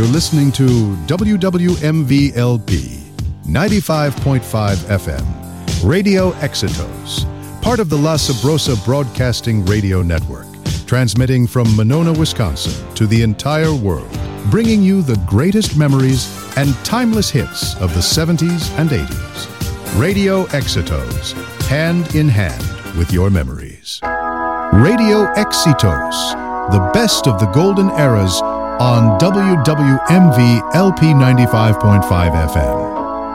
You're listening to WWMV-LP 95.5 FM, Radio Exitos, part of the La Sabrosa Broadcasting Radio Network, transmitting from Monona, Wisconsin to the entire world, bringing you the greatest memories and timeless hits of the 70s and 80s. Radio Exitos, hand in hand with your memories. Radio Exitos, the best of the golden eras on WWMV-LP 95.5 FM.